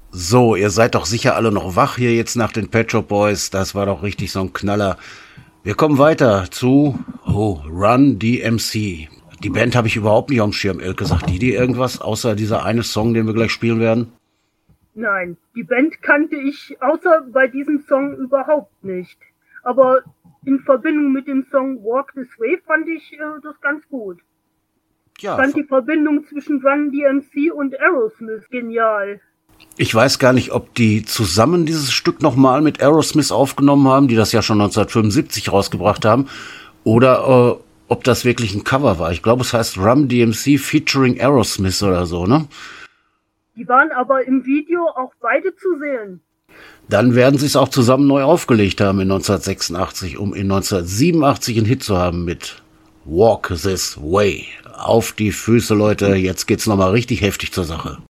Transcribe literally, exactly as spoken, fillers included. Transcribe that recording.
So, ihr seid doch sicher alle noch wach hier jetzt nach den Pet Shop Boys. Das war doch richtig so ein Knaller. Wir kommen weiter zu oh, Run D M C. Die Band habe ich überhaupt nicht auf dem Schirm, ehrlich gesagt. Die, die irgendwas, außer dieser eine Song, den wir gleich spielen werden? Nein, die Band kannte ich außer bei diesem Song überhaupt nicht. Aber in Verbindung mit dem Song Walk This Way fand ich äh, das ganz gut. Ja, ich fand die Verbindung zwischen Run D M C und Aerosmith genial. Ich weiß gar nicht, ob die zusammen dieses Stück nochmal mit Aerosmith aufgenommen haben, die das ja schon neunzehnhundertfünfundsiebzig rausgebracht haben, oder äh, ob das wirklich ein Cover war. Ich glaube, es heißt Run D M C featuring Aerosmith oder so, ne? Die waren aber im Video auch beide zu sehen. Dann werden sie es auch zusammen neu aufgelegt haben in neunzehnhundertsechsundachtzig, um in neunzehnhundertsiebenundachtzig einen Hit zu haben mit Walk This Way. Auf die Füße, Leute, jetzt geht's nochmal richtig heftig zur Sache.